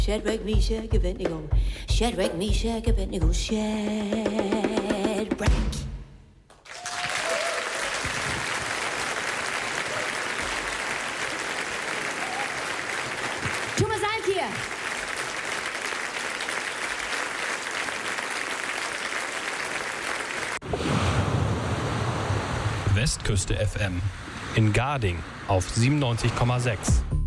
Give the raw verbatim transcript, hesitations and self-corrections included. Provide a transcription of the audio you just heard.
Shadrach, Meshach, Abednego. Shadrach, Meshach, Abednego. Shadrach. Thomas Alkier. Westküste F M in Garding auf siebenundneunzig Komma sechs.